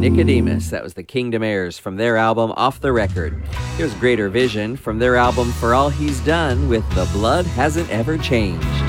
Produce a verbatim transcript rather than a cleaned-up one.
Nicodemus. That was the Kingdom Heirs from their album Off the Record. Here's Greater Vision from their album For All He's Done with The Blood Hasn't Ever Changed.